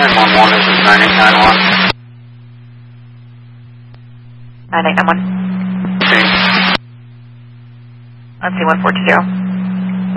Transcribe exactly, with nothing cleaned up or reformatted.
nine one one, this is nine eight nine one. nine eight nine one. Okay. Let's see, one four two zero.